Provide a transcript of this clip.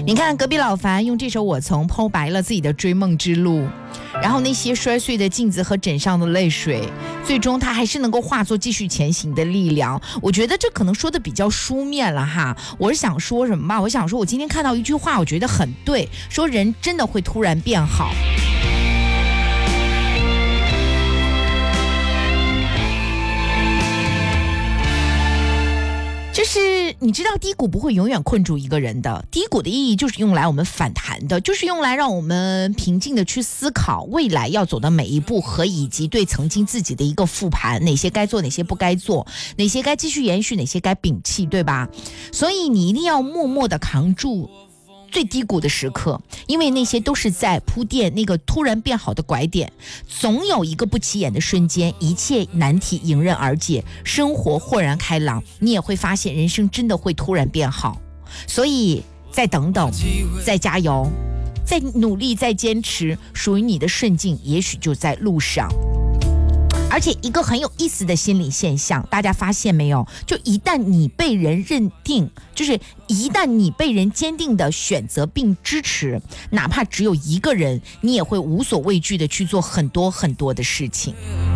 你看隔壁老樊用这首《我从》剖白了自己的追梦之路，然后那些摔碎的镜子和枕上的泪水，最终他还是能够化作继续前行的力量。我觉得这可能说的比较书面了哈，我是想说什么吧？我想说我今天看到一句话，我觉得很对，说人真的会突然变好。就是你知道低谷不会永远困住一个人的，低谷的意义就是用来我们反弹的，就是用来让我们平静的去思考未来要走的每一步，和以及对曾经自己的一个复盘，哪些该做，哪些不该做，哪些该继续延续，哪些该摒弃，对吧？所以你一定要默默的扛住最低谷的时刻，因为那些都是在铺垫那个突然变好的拐点，总有一个不起眼的瞬间，一切难题迎刃而解，生活豁然开朗，你也会发现人生真的会突然变好。所以再等等，再加油，再努力，再坚持，属于你的顺境也许就在路上。而且一个很有意思的心理现象，大家发现没有？就一旦你被人认定，就是一旦你被人坚定的选择并支持，哪怕只有一个人，你也会无所畏惧的去做很多很多的事情。